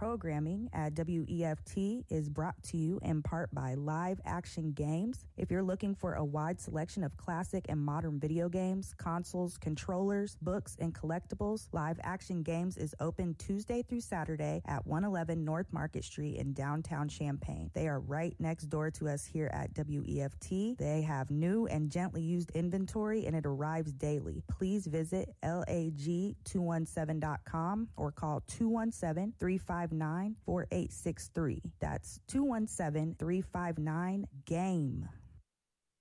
programming at WEFT is brought to you in part by Live Action Games. If you're looking for a wide selection of classic and modern video games, consoles, controllers, books, and collectibles, Live Action Games is open Tuesday through Saturday at 111 North Market Street in downtown Champaign. They are right next door to us here at WEFT. They have new and gently used inventory, and it arrives daily. Please visit lag217.com or call 217-359-4863. That's 217-359-GAME.